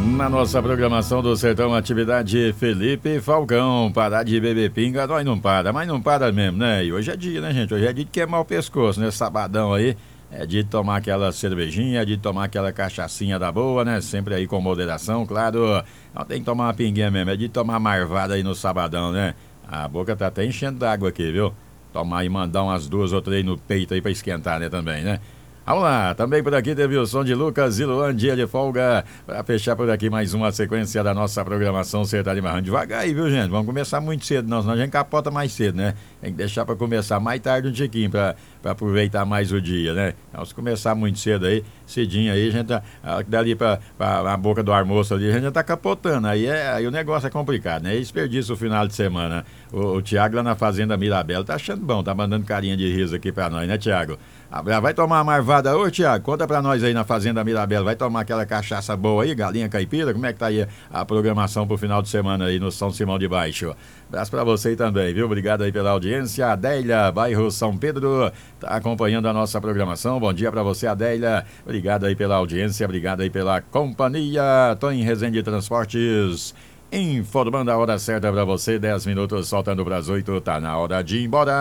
Na nossa programação do Sertão Atividade, Felipe Falcão. Parar de beber pinga, nós não para, mas não para mesmo, né? E hoje é dia, né, gente? Hoje é dia de queimar o pescoço, né? Sabadão aí, é dia de tomar aquela cervejinha, é dia de tomar aquela cachaçinha da boa, né? Sempre aí com moderação, claro. Não tem que tomar uma pinguinha mesmo, é dia de tomar marvada aí no sabadão, né? A boca tá até enchendo d'água aqui, viu? Tomar e mandar umas 2 ou 3 no peito aí pra esquentar, né, também, né? Vamos lá, também por aqui teve o som de Lucas e Luan, dia de folga, para fechar por aqui mais uma sequência da nossa programação Sertão de Marrão. Devagar aí, viu, gente? Vamos começar muito cedo, não, senão a gente capota mais cedo, né? Tem que deixar para começar mais tarde um tiquinho, para aproveitar mais o dia, né? Então, se começar muito cedo aí, cedinho aí, a gente tá, dali para a boca do almoço ali, a gente já tá capotando, aí o negócio é complicado, né? Desperdício o final de semana. O Thiago lá na Fazenda Mirabela tá achando bom, tá mandando carinha de riso aqui para nós, né, Thiago? Vai tomar uma marvada hoje, Thiago? Conta pra nós aí na Fazenda Mirabela. Vai tomar aquela cachaça boa aí, galinha caipira? Como é que tá aí a programação pro final de semana aí no São Simão de Baixo? Abraço pra você também, viu? Obrigado aí pela audiência. Adélia, bairro São Pedro, tá acompanhando a nossa programação. Bom dia pra você, Adélia. Obrigado aí pela audiência, obrigado aí pela companhia. Tô em Resende Transportes, informando a hora certa pra você. 10 minutos, faltando pras 8, tá na hora de ir embora.